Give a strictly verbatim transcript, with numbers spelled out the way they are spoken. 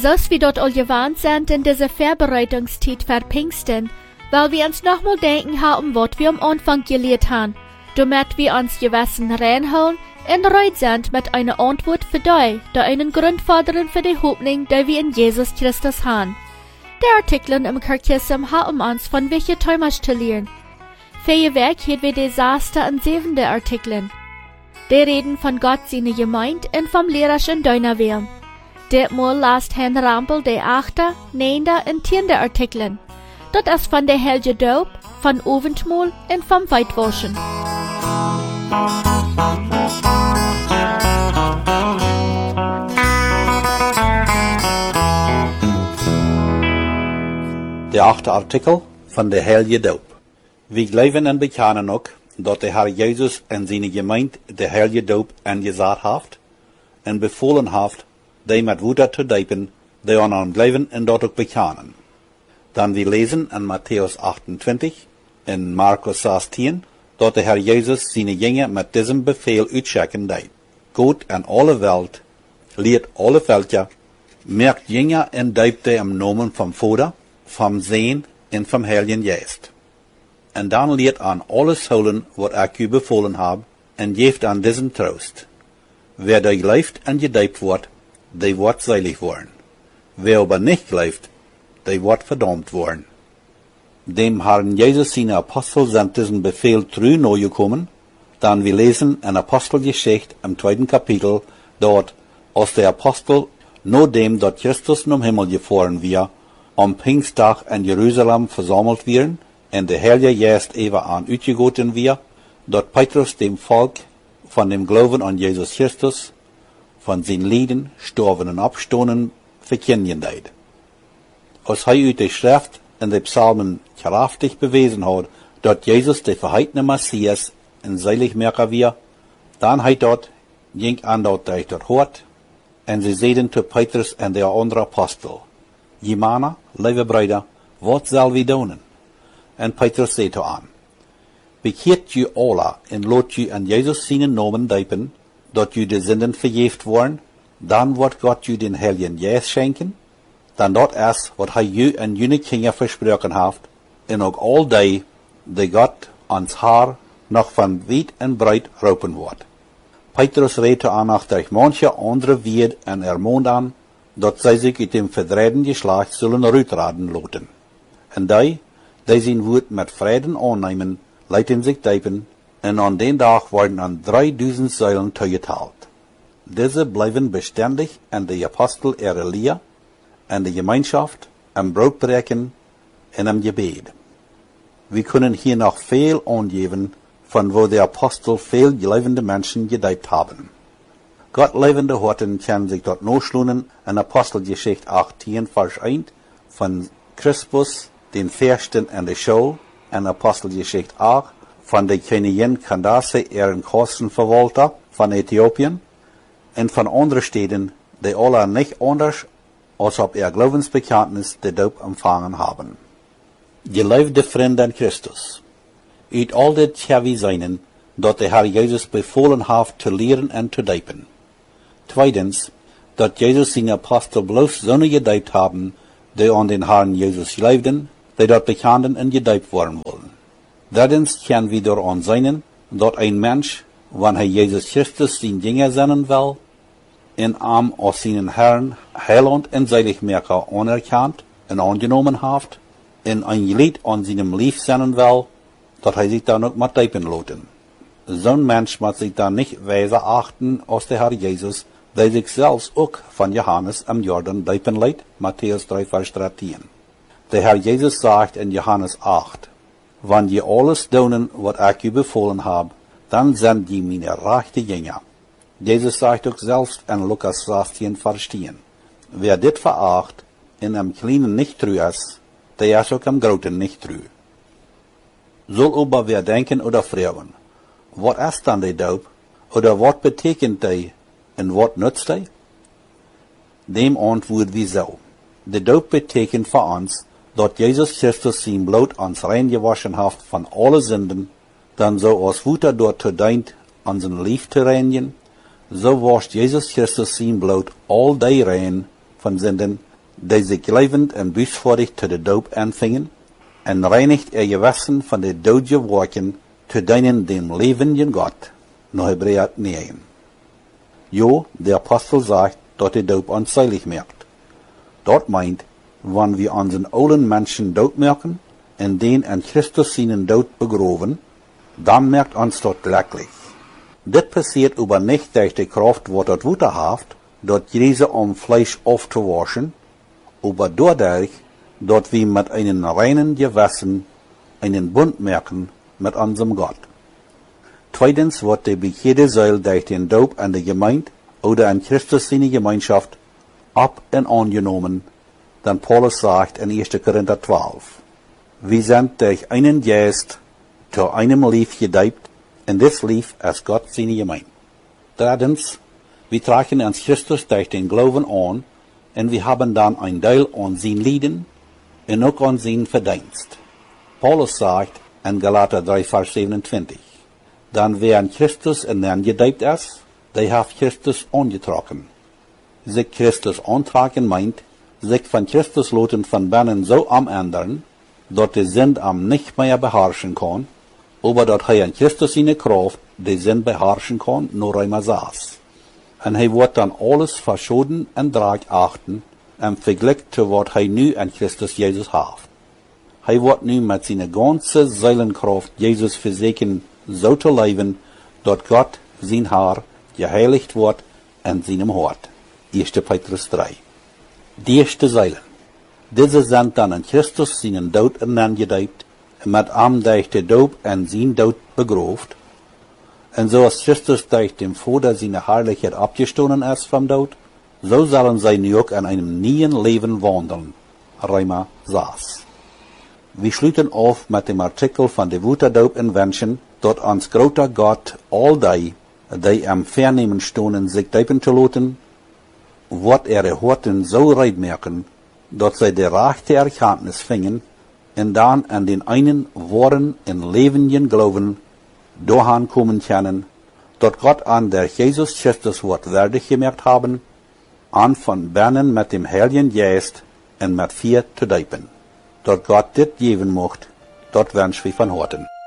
Zoals wir dort al gewarnt sind in dieser Vorbereitungszeit für Pfingsten, weil wir uns nochmal denken haben, was wir am Anfang gelehrt haben, damit wir uns gewissen reinholen und bereit sind mit einer Antwort für die, die einen Grund fordern für die Hoffnung, die wir in Jesus Christus haben. Die Artikeln im Kirchkism haben uns von welchen Thomas zu lernen. Für Werk haben wir die sechste und siebente Artikeln. Die reden von Gott seine Gemeinde und vom lehrerischen Deunerwählen. Ditmal lasst Herrn Rampel die achte, neunte und tiende Artikeln. Das ist von der Helge Doop, von Oventmol und vom Weitwaschen. Der achte Artikel von der Helge Doop. Wir glauben und bekennen auch, dass der Herr Jesus in seine Gemeinde der Helge Doop angesagt hat und befohlen hat, die mit Wuter zu döpen, die an ihm glauben und dort auch bekennen. Dann wir lesen in Matthäus achtundzwanzig, in Markus sechzehn, dass der Herr Jesus seine Jünger mit diesem Befehl utschicken deit. Gott an alle Welt, lehrt alle Völker, merkt Jünger und döpte im Namen vom Vater, vom Sohn und vom Heiligen Geist. Und dann lehrt an alles holen, was ich u befohlen habe, und geeft an diesen Trost. Wer da glaubt und gedöpt wird, der wird selig worden. Wer aber nicht glaubt, der wird verdammt worden. Dem Herrn Jesus seine Apostel sind diesen Befehl treu nachgekommen, dann wir lesen in Apostelgeschichte im zweiten Kapitel, dort, als der Apostel, nur dem, dort Christus zum Himmel gefahren wir, am Pfingsttag in Jerusalem versammelt werden, und der Heilige Geist ewa an utgegoten wir, dort Petrus dem Volk von dem Glauben an Jesus Christus, von seinen Leiden, Sterben und Abstoßen verkennen deit. Als er uit die Schrift in den Psalmen kraftig bewiesen hat, dass Jesus der verheißene Messias in selig merken wir, dann hat dort, ging an dort durch dort hort, und sie seiden zu Petrus und der andere Apostel, Jemana, liebe Brüder, was soll wir tun? Und Petrus sagte an, bekehrt ju alle und lot ju an Jesus seinen Namen döpen, dat ju de Sünden vergeeft worden, dann wird Gott ju den Heiligen Geist schenken, dann dort erst, wat hij ju en jene Kinder versprochen hat, und auch all die, die Gott ans Haar noch von weit und breit ropen wird. Petrus redete an auch durch manche andere Wied und ermahnt an, dat sie sich in dem verdrehten Geschlecht sollen rütraden loten. Und die, die sein Wort mit Frieden annehmen, leiten sich döpen, und an den Tag werden an dreitausend Säulen zugeteilt. Diese bleiben beständig an die Apostel ihre Lehre, an die Gemeinschaft, am Brotbrechen und am Gebet. Wir können hier noch viel angeben, von wo die Apostel viel lebende Menschen gedeiht haben. Gott lebende Horten können sich dort nachschlunen in Apostelgeschichte achtzehn, Vers eins, von Crispus, den Fürsten in der Schule, in Apostelgeschichte acht, von der Königin Candace, ihren Kostenverwalter von Äthiopien, und von anderen Städten, die alle nicht anders als ob ihr Glaubensbekenntnis der Doop empfangen haben. Geliebte Freunde in Christus, uit all dit gaan zijn, dat der Herr Jesus befohlen hat, zu lehren und zu döpen. Zweitens, dat Jesus seine Apostel bloß so gedöpt haben, die an den Herrn Jesus glaubten, die dort bekannten und gedöpt worden wollen. Drittens können wir daran sein, dass ein Mensch, wenn er Jesus Christus sein Jünger sein will, in ihm als seinen Herrn Heiland und Seligmacher anerkannt und angenommen hat, in ein Lied an seinem Lieb sein will, dass er sich dann auch mit döpen lassen. So ein Mensch muss sich dann nicht weiser achten als der Herr Jesus, der sich selbst auch von Johannes am Jordan döpen lässt, Matthäus drei, Vers dreizehn. Der Herr Jesus sagt in Johannes acht, wenn je alles tun, was ich u befohlen habe, dann sind die meine rechte Jünger. Jesus sagt auch selbst in Lukas sechzehn, Vers zehn, wer dit veracht, in am Kleinen nicht treu ist, der ist auch am Großen nicht treu. Soll aber wer denken oder fragen, was ist dann die Doop, oder was betekent die, und was nützt die? Dem antworten wir so, die Doop betekent für uns, dass Jesus Christus sein Blut ans rein gewaschen hat von allen Sünden, dann so als Wutter dort dient, an sein Lief zu reinigen, so wascht Jesus Christus sein Blut all die rein von Sünden, die sich levend en buisvordig te de doop aanvingen, en reinigt ihr Gewissen von de doodje werken, te dienen dem levenden Gott, no Hebräer negen. Jo, der Apostel sagt, dort die Doop uns seilig merkt. Dort meint, wann wir unseren alten Menschen dood merken, en den an Christus seinen Dood begroven, dann merkt uns dort glücklich. Dit passiert aber nicht durch die Kraft, wo dort Wuter haft, dort Jesu um Fleisch aufzuwaschen, aber dadurch, dort wir mit einem reinen Gewissen einen Bund merken mit unserem Gott. Zweitens wird die bei jeder Säule durch den Doop an der Gemeinde oder an Christus seine Gemeinschaft ab und angenommen, dann Paulus sagt in erster Korinther zwölf. Wir sind durch einen Geist zu einem Lief gedeibt, und das Lief ist Gott seine Gemeinde. Drittens, wir tragen uns Christus durch den Glauben an, und wir haben dann ein Teil an sein Leiden und auch an sein Verdienst. Paulus sagt in Galater drei, Vers siebenundzwanzig, dann wer an Christus in den gedeibt ist, der hat Christus angetragen. Sich Christus antragen meint, sich von Christus loten von Binnen so am ändern, dort die Sinn am nicht mehr beherrschen kann, aber dort er an Christus seine Kraft die Sinn beherrschen kann, nur einmal saß. Und er wird dann alles verschoden und Drag achten, im Vergleich zu was er nu an Christus Jesus hat. Er wird nu mit seiner ganzen Seelenkraft Jesus versuchen, so zu leben, dort Gott, sein Herr, geheiligt wird in seinem Hort. erster Petrus drei. Die erste Seelen. Diese sind dann an Christus seinen Tod ernannt, mit ihm durch den Doop und sein Tod begroft. Und so als Christus durch den Vater seine Herrlichkeit abgestoßen ist vom Tod, so sollen sie nu auch in einem neuen Leben wandeln. Römer sechs. Wir schließen auf mit dem Artikel von der Wuterdoop in Wünschen, dort uns großer Gott all die, die am Vernehmen stonden, sich deipen zu lassen, wird ihre Horten so reid merken, dass sie die rechte Erkenntnis fingen, und dann an den einen wahren und lebenden Glauben dahin kommen können, dort Gott an der Jesus Christus Wort würdig gemerkt haben, an von Bernen mit dem Heiligen Geist und mit vier zu deipen. Dort Gott dit geben mocht, dort wünsch wir von Horten.